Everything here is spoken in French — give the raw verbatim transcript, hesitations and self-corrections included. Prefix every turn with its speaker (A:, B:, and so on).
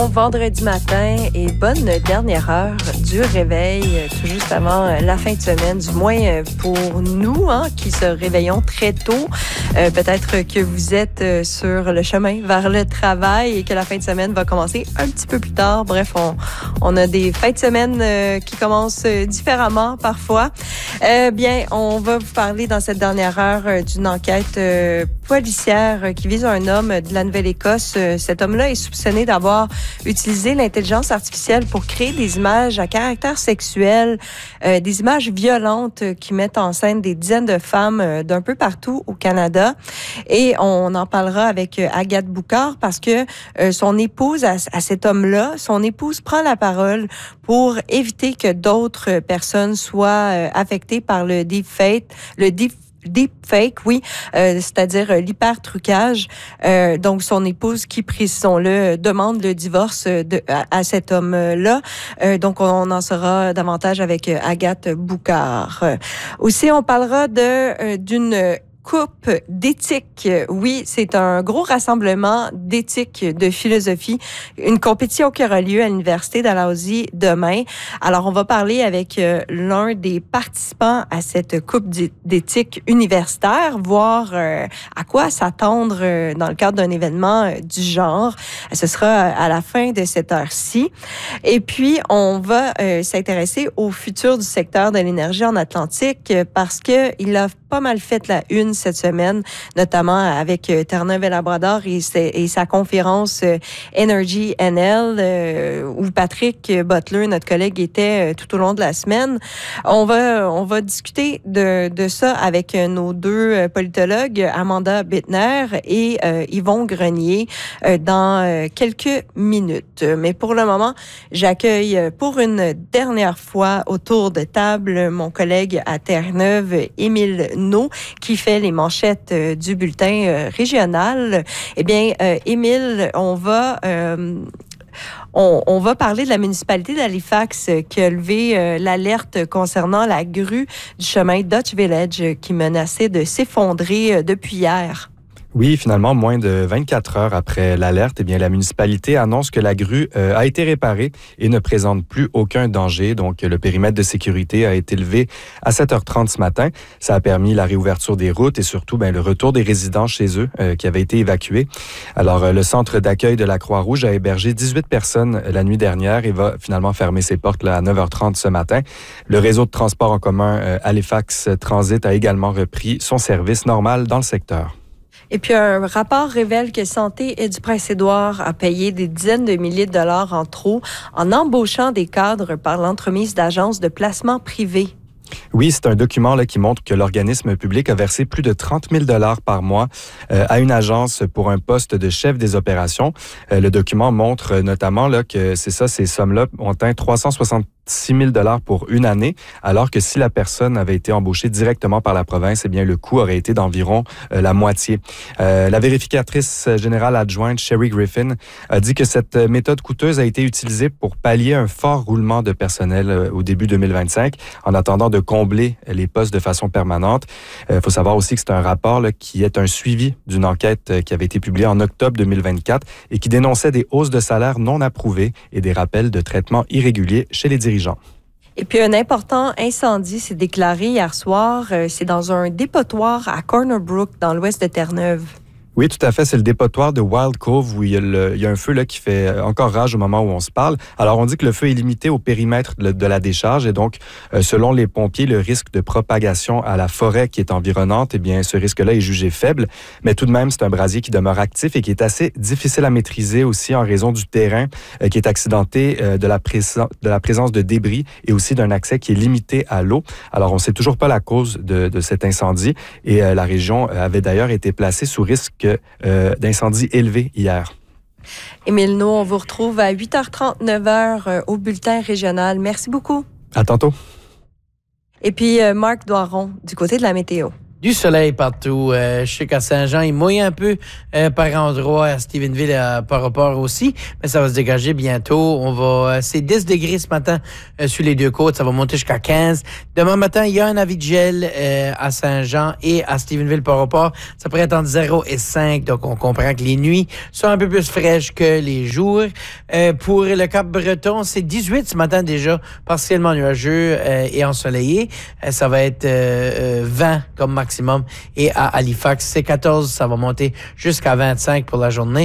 A: bon vendredi matin et bonne dernière heure du réveil, tout juste avant la fin de semaine, du moins pour nous hein, qui se réveillons très tôt. Euh, peut-être que vous êtes sur le chemin vers le travail et que la fin de semaine va commencer un petit peu plus tard. Bref, on, on a des fins de semaine euh, qui commencent différemment parfois. Euh, bien, on va vous parler dans cette dernière heure euh, d'une enquête euh, policière qui vise un homme de la Nouvelle-Écosse. Euh, cet homme-là est soupçonné d'avoir utilisé l'intelligence artificielle pour créer des images à caractère sexuel, euh, des images violentes euh, qui mettent en scène des dizaines de femmes euh, d'un peu partout au Canada. Et on en parlera avec euh, Agathe Boucard parce que euh, son épouse, à, à cet homme-là, son épouse prend la parole pour éviter que d'autres personnes soient euh, affectées par le deepfake, le deep deepfake, oui, euh, c'est-à-dire euh, l'hyper-trucage. Euh, donc, son épouse qui, précisons-le, demande le divorce de, à, à cet homme-là. Euh, donc, on en saura davantage avec euh, Agathe Boucard. Euh, aussi, on parlera de euh, d'une coupe d'éthique. Oui, c'est un gros rassemblement d'éthique, de philosophie, une compétition qui aura lieu à l'Université d'Alhousie demain. Alors, on va parler avec euh, l'un des participants à cette coupe d'éthique universitaire, voir euh, à quoi s'attendre euh, dans le cadre d'un événement euh, du genre. Ce sera à la fin de cette heure-ci. Et puis, on va euh, s'intéresser au futur du secteur de l'énergie en Atlantique euh, parce que il a pas mal fait la une cette semaine, notamment avec euh, Terre-Neuve et Labrador et, et sa conférence euh, Energy N L euh, où Patrick Butler, notre collègue, était euh, tout au long de la semaine. On va on va discuter de, de ça avec euh, nos deux euh, politologues, Amanda Bittner et euh, Yvon Grenier, euh, dans euh, quelques minutes. Mais pour le moment, j'accueille pour une dernière fois autour de table mon collègue à Terre-Neuve, Émile No, qui fait les manchettes euh, du bulletin euh, régional. Eh bien, euh, Émile, on va... Euh, On, on va parler de la municipalité d'Halifax euh, qui a levé euh, l'alerte concernant la grue du chemin Dutch Village euh, qui menaçait de s'effondrer euh, depuis hier.
B: Oui, finalement, moins de vingt-quatre heures après l'alerte, eh bien, la municipalité annonce que la grue euh, a été réparée et ne présente plus aucun danger. Donc, le périmètre de sécurité a été levé à sept heures trente ce matin. Ça a permis la réouverture des routes et surtout ben, le retour des résidents chez eux euh, qui avaient été évacués. Alors, euh, le centre d'accueil de la Croix-Rouge a hébergé dix-huit personnes la nuit dernière et va finalement fermer ses portes là, à neuf heures trente ce matin. Le réseau de transport en commun euh, Halifax Transit a également repris son service normal dans le secteur.
A: Et puis, un rapport révèle que Santé et du Prince-Édouard a payé des dizaines de milliers de dollars en trop en embauchant des cadres par l'entremise d'agences de placement privées.
B: Oui, c'est un document là, qui montre que l'organisme public a versé plus de trente mille dollars par mois euh, à une agence pour un poste de chef des opérations. Euh, le document montre euh, notamment là, que c'est ça, ces sommes-là ont atteint trois cent soixante-six mille dollars pour une année, alors que si la personne avait été embauchée directement par la province, eh bien le coût aurait été d'environ euh, la moitié. Euh, la vérificatrice générale adjointe Sherry Griffin a dit que cette méthode coûteuse a été utilisée pour pallier un fort roulement de personnel euh, au début deux mille vingt-cinq, en attendant de combler les postes de façon permanente. Il euh, faut savoir aussi que c'est un rapport là, qui est un suivi d'une enquête euh, qui avait été publiée en octobre deux mille vingt-quatre et qui dénonçait des hausses de salaire non approuvées et des rappels de traitements irréguliers chez les dirigeants.
A: Et puis, un important incendie s'est déclaré hier soir. Euh, c'est dans un dépotoir à Corner Brook, dans l'ouest de Terre-Neuve.
B: Oui, tout à fait. C'est le dépotoir de Wild Cove où il y a, le, il y a un feu là, qui fait encore rage au moment où on se parle. Alors, on dit que le feu est limité au périmètre de, de la décharge et donc, euh, selon les pompiers, le risque de propagation à la forêt qui est environnante, eh bien, ce risque-là est jugé faible. Mais tout de même, c'est un brasier qui demeure actif et qui est assez difficile à maîtriser aussi en raison du terrain euh, qui est accidenté, euh, de, la prés- de la présence de débris et aussi d'un accès qui est limité à l'eau. Alors, on ne sait toujours pas la cause de, de cet incendie et euh, la région avait d'ailleurs été placée sous risque Euh, d'incendie élevé hier.
A: Émile No, on vous retrouve à huit heures trente, neuf heures euh, au bulletin régional. Merci beaucoup.
B: À tantôt.
A: Et puis, euh, Marc Doiron, du côté de la météo.
C: du soleil partout. Euh, je sais qu'à Saint-Jean, il mouille un peu euh, par endroit, à Stephenville euh, par rapport aussi, mais ça va se dégager bientôt. On va, euh, c'est dix degrés ce matin euh, sur les deux côtes, ça va monter jusqu'à quinze. Demain matin, il y a un avis de gel euh, à Saint-Jean et à Stephenville par rapport. Ça pourrait être entre zéro et cinq, donc on comprend que les nuits sont un peu plus fraîches que les jours. Euh, pour le Cap-Breton, c'est dix-huit ce matin déjà, partiellement nuageux euh, et ensoleillé. Euh, ça va être euh, euh, vingt comme maximum. Et à Halifax, c'est quatorze, ça va monter jusqu'à vingt-cinq pour la journée.